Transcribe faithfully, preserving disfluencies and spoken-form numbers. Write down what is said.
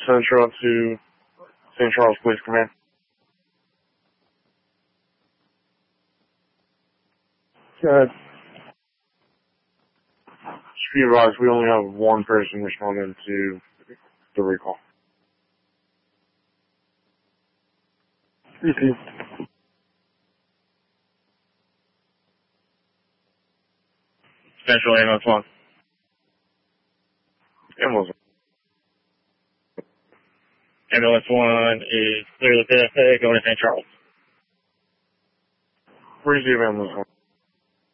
Central to Saint Charles Police Command. Go ahead. Just be advised, we only have one person responding to the recall. E P. Central ambulance one. Ambulance. Ambulance one is clear the P S A going to Saint Charles. Receive ambulance one.